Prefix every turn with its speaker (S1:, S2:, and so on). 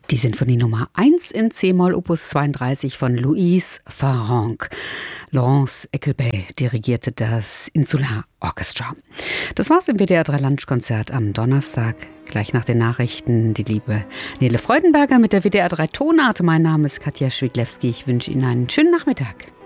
S1: Die Sinfonie Nummer 1 in C-Moll Opus 32 von Louise Farrenc. Laurence Eckelbey dirigierte das Insular Orchestra. Das war's im WDR 3 Lunchkonzert am Donnerstag. Gleich nach den Nachrichten die liebe Nele Freudenberger mit der WDR 3 Tonart. Mein Name ist Katja Schwiglewski. Ich wünsche Ihnen einen schönen Nachmittag.